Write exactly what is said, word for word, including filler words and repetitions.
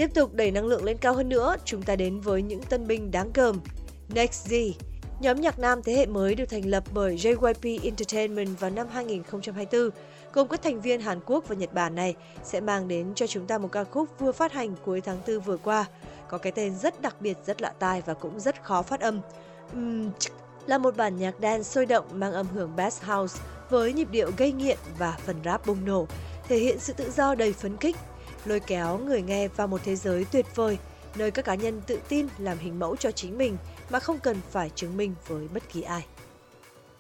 Tiếp tục đẩy năng lượng lên cao hơn nữa, chúng ta đến với những tân binh đáng gờm. Next G, nhóm nhạc nam thế hệ mới được thành lập bởi gi i pê Entertainment vào năm hai nghìn không trăm hai mươi tư, gồm các thành viên Hàn Quốc và Nhật Bản này sẽ mang đến cho chúng ta một ca khúc vừa phát hành cuối tháng tư vừa qua, có cái tên rất đặc biệt, rất lạ tai và cũng rất khó phát âm. Uhm, là một bản nhạc dance sôi động mang âm hưởng bass house với nhịp điệu gây nghiện và phần rap bùng nổ, thể hiện sự tự do đầy phấn khích, lôi kéo người nghe vào một thế giới tuyệt vời, nơi các cá nhân tự tin làm hình mẫu cho chính mình mà không cần phải chứng minh với bất kỳ ai.